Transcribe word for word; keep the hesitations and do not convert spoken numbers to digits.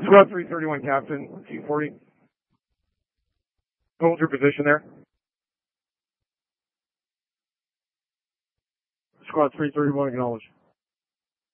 Squad three thirty-one, Captain, T forty. Hold your position there. Squad three thirty-one, acknowledge.